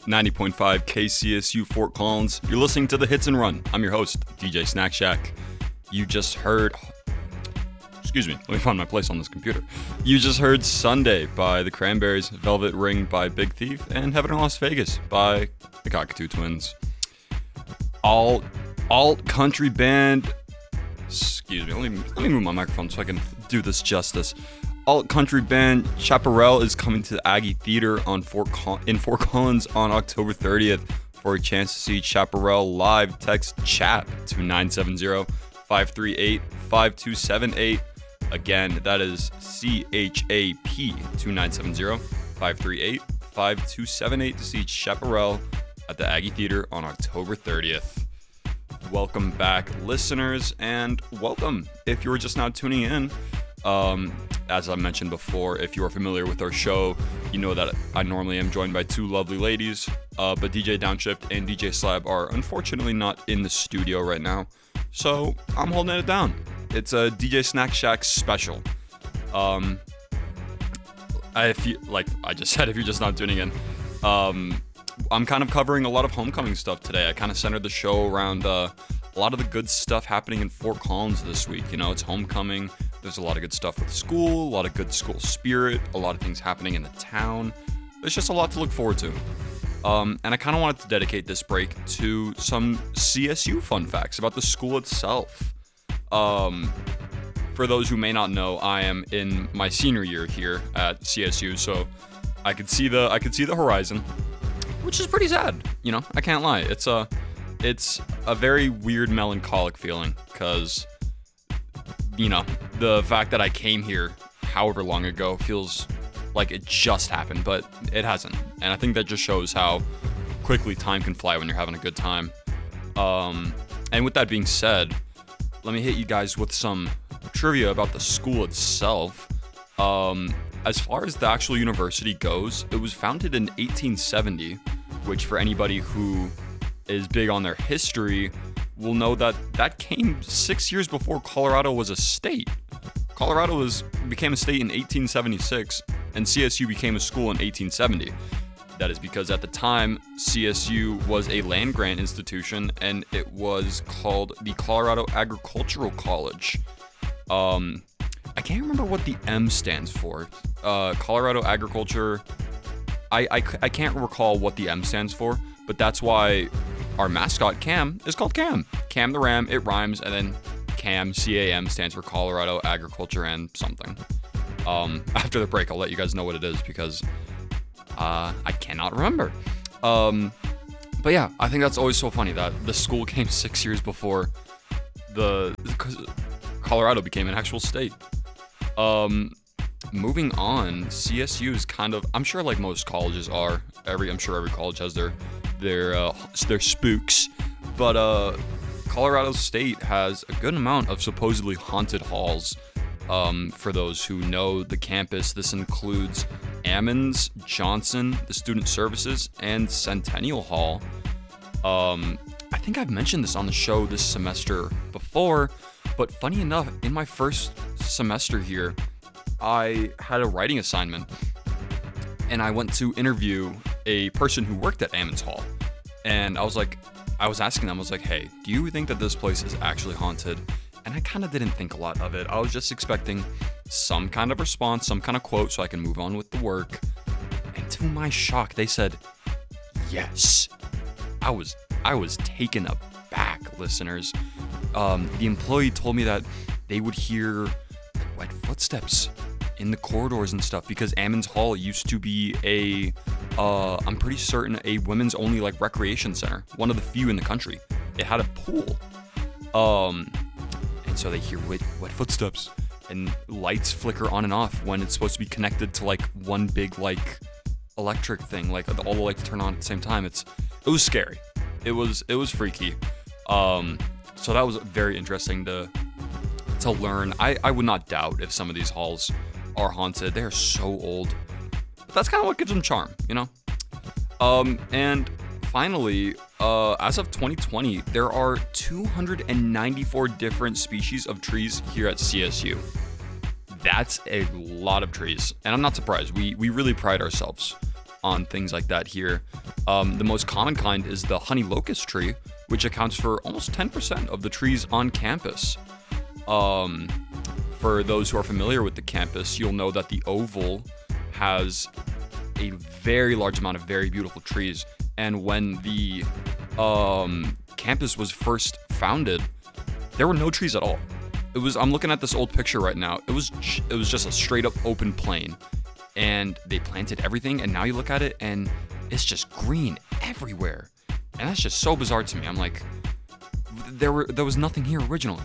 90.5 KCSU Fort Collins. You're listening to the Hits and Run. I'm your host, DJ Snack Shack. You just heard... Excuse me, let me find my place on this computer. You just heard Sunday by the Cranberries, Velvet Ring by Big Thief, and Heaven in Las Vegas by the Cockatoo Twins. Alt country band... Excuse me, let me move my microphone so I can do this justice. Alt country band Chaparral is coming to the Aggie Theater in Fort Collins on October 30th. For a chance to see Chaparral live, text CHAP to 970-538-5278. Again, that is CHAP to 970-538-5278 to see Chaparral at the Aggie Theater on October 30th. Welcome back, listeners, and welcome if you were just now tuning in. As I mentioned before, if you are familiar with our show, you know that I normally am joined by two lovely ladies, but DJ Downshift and DJ Slab are unfortunately not in the studio right now, so I'm holding it down. It's a DJ Snack Shack special. If you're just not tuning in, I'm kind of covering a lot of homecoming stuff today. I kind of centered the show around a lot of the good stuff happening in Fort Collins this week. You know, it's homecoming. There's a lot of good stuff with school, a lot of good school spirit, a lot of things happening in the town. There's just a lot to look forward to. And I kind of wanted to dedicate this break to some CSU fun facts about the school itself. For those who may not know, I am in my senior year here at CSU, so I could see the horizon, which is pretty sad. You know, I can't lie. It's a very weird, melancholic feeling, because, you know, the fact that I came here however long ago feels like it just happened, but it hasn't. And I think that just shows how quickly time can fly when you're having a good time. And with that being said, let me hit you guys with some trivia about the school itself. As far as the actual university goes, it was founded in 1870, which for anybody who is big on their history will know that came 6 years before Colorado was a state. Colorado became a state in 1876, and CSU became a school in 1870. That is because at the time, CSU was a land-grant institution, and it was called the Colorado Agricultural College. I can't remember what the M stands for. Colorado Agriculture... I can't recall what the M stands for, but that's why our mascot, Cam, is called Cam. Cam the Ram, it rhymes, and then CAM, C-A-M, stands for Colorado Agriculture and something. After the break, I'll let you guys know what it is, because I cannot remember. But yeah, I think that's always so funny that the school came 6 years before Colorado became an actual state. Moving on, CSU is kind of, I'm sure like most colleges are, I'm sure every college has their spooks, but Colorado State has a good amount of supposedly haunted halls. For those who know the campus, this includes Ammons, Johnson, the Student Services, and Centennial Hall. I think I've mentioned this on the show this semester before, but funny enough, in my first semester here, I had a writing assignment, and I went to interview a person who worked at Ammons Hall, and I was asking them, hey, do you think that this place is actually haunted? And I kind of didn't think a lot of it. I was just expecting some kind of response, some kind of quote, so I can move on with the work. And to my shock, they said, yes. I was taken aback, listeners. The employee told me that they would hear wet footsteps in the corridors and stuff, because Ammons Hall used to be I'm pretty certain a women's only like recreation center, one of the few in the country. It had a pool. And so they hear wet footsteps and lights flicker on and off when it's supposed to be connected to like one big like electric thing, like all the lights turn on at the same time. It was scary. It was freaky. So that was very interesting to learn. I would not doubt if some of these halls are haunted. They are so old. But that's kind of what gives them charm, you know? And finally, as of 2020, there are 294 different species of trees here at CSU. That's a lot of trees, and I'm not surprised. We really pride ourselves on things like that here. The most common kind is the honey locust tree, which accounts for almost 10% of the trees on campus. For those who are familiar with the campus, you'll know that the Oval has a very large amount of very beautiful trees. And when the campus was first founded, there were no trees at all. I'm looking at this old picture right now. It was just a straight up open plain, and they planted everything. And now you look at it, and it's just green everywhere, and that's just so bizarre to me. I'm like, there was nothing here originally.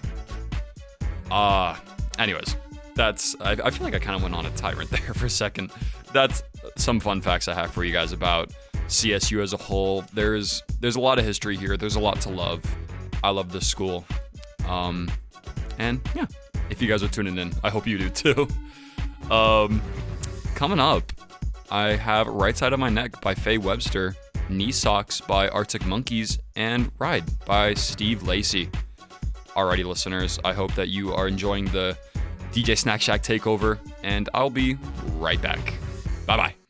Anyways, I feel like I kind of went on a tyrant there for a second. That's some fun facts I have for you guys about CSU as a whole. There's a lot of history here. There's a lot to love. I love this school. And yeah, if you guys are tuning in, I hope you do too. Coming up, I have Right Side of My Neck by Faye Webster, Knee Socks by Arctic Monkeys, and Ride by Steve Lacy. Alrighty, listeners, I hope that you are enjoying the DJ Snack Shack takeover, and I'll be right back. Bye-bye.